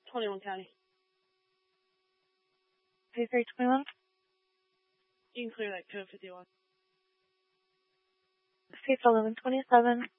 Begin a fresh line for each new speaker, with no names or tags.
21 County.
Pay 321.
You can clear that code 51.
Seats 1127.